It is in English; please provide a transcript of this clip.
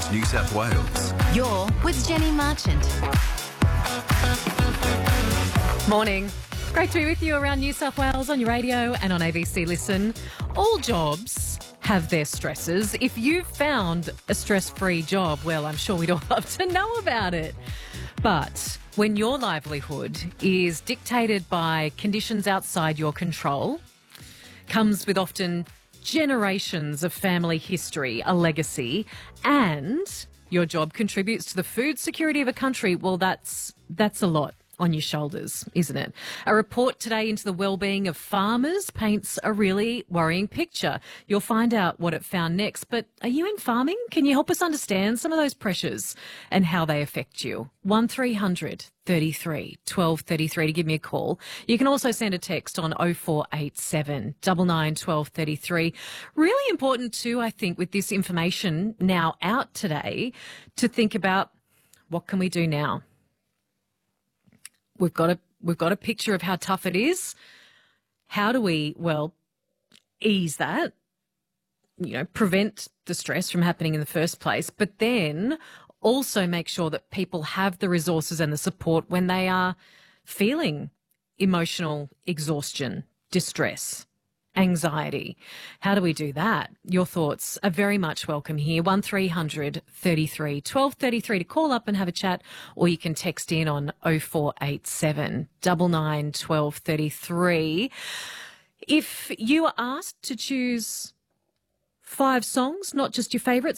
News New South Wales. You're with Jenny Marchant. Morning. Great to be with you around New South Wales on your radio and on ABC Listen. All jobs have their stresses. If you've found a stress-free job, well, I'm sure we'd all love to know about it. But when your livelihood is dictated by conditions outside your control, comes with often generations of family history, a legacy, and your job contributes to the food security of a country, well, that's a lot on your shoulders, isn't it? A report today into the well-being of farmers paints a really worrying picture. You'll find out what it found next. But are you in farming? Can you help us understand some of those pressures and how they affect you? 1300 33 12 33 to give me a call. You can also send a text on 0487 99 12 33. Really important too, I think, with this information now out today, to think about what can we do now? We've got a picture of how tough it is. How do we, well, ease that, prevent the stress from happening in the first place, but then also make sure that people have the resources and the support when they are feeling emotional exhaustion, distress, anxiety. How do we do that? Your thoughts are very much welcome here. 1300 33 12 33 to call up and have a chat, or you can text in on 0487 99 12 33. If you are asked to choose 5 songs, not just your favourites,